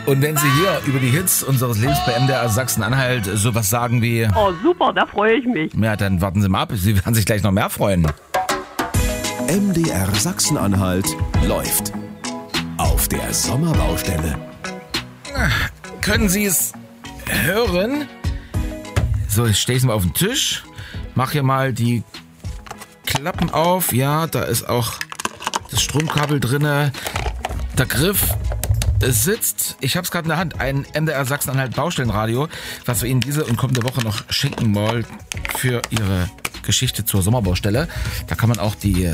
Und wenn Sie hier über die Hits unseres Lebens bei MDR Sachsen-Anhalt sowas sagen wie... Oh, super, da freue ich mich. Ja, dann warten Sie mal ab. Sie werden sich gleich noch mehr freuen. MDR Sachsen-Anhalt läuft. Auf der Sommerbaustelle. Können Sie es hören? So, ich stehe es mal auf den Tisch. Mach hier mal die Klappen auf. Ja, da ist auch das Stromkabel drinne. Der Griff sitzt. Ich habe es gerade in der Hand. Ein MDR Sachsen-Anhalt Baustellenradio, was wir Ihnen diese und kommende Woche noch schenken wollen für Ihre Geschichte zur Sommerbaustelle. Da kann man auch die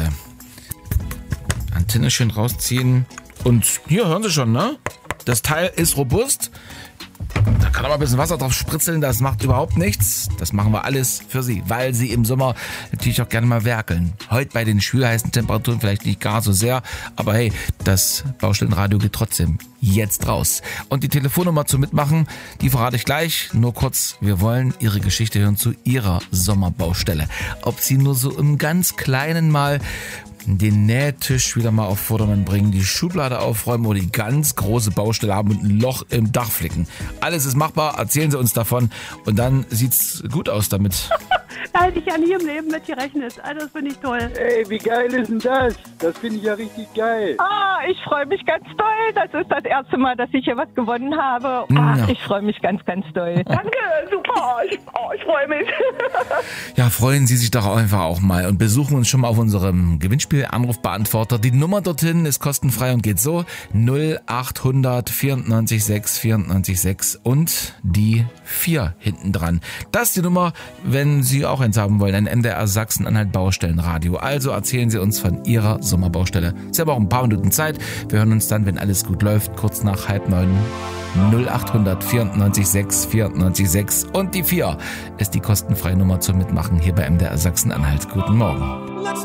Antenne schön rausziehen. Und hier hören Sie schon, ne? Das Teil ist robust. Da kann aber ein bisschen Wasser drauf spritzeln, das macht überhaupt nichts. Das machen wir alles für Sie, weil Sie im Sommer natürlich auch gerne mal werkeln. Heute bei den schwülheißen Temperaturen vielleicht nicht gar so sehr, aber hey, das Baustellenradio geht trotzdem jetzt raus. Und die Telefonnummer zum Mitmachen, die verrate ich gleich. Nur kurz, wir wollen Ihre Geschichte hören zu Ihrer Sommerbaustelle. Ob Sie nur so im ganz Kleinen mal den Nähtisch wieder mal auf Vordermann bringen, die Schublade aufräumen oder die ganz große Baustelle haben und ein Loch im Dach flicken. Alles ist machbar, erzählen Sie uns davon und dann sieht's gut aus damit. Da hätte ich ja nie im Leben mit gerechnet. Also das finde ich toll. Ey, wie geil ist denn das? Das finde ich ja richtig geil. Ich freue mich ganz doll. Das ist das erste Mal, dass ich hier was gewonnen habe. Ja. Ich freue mich ganz, ganz doll. Danke, super. Ich freue mich. Ja, freuen Sie sich doch einfach auch mal und besuchen uns schon mal auf unserem Gewinnspiel-Anrufbeantworter. Die Nummer dorthin ist kostenfrei und geht so: 0800 94 6 94 6 und die 4 hinten dran. Das ist die Nummer, wenn Sie auch eins haben wollen, ein MDR Sachsen-Anhalt Baustellenradio. Also erzählen Sie uns von Ihrer Sommerbaustelle. Sie haben auch ein paar Minuten Zeit. Wir hören uns dann, wenn alles gut läuft, kurz nach 8:30. 0800 94 6 94 6 und die 4 ist die kostenfreie Nummer zum Mitmachen hier bei MDR Sachsen-Anhalt. Guten Morgen.